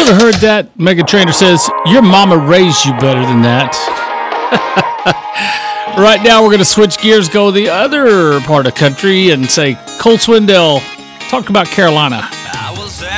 ever heard that? Mega Trainer says, your mama raised you better than that. Right now, we're going to switch gears, go the other part of the country, and say, Cole Swindell, talk about Carolina.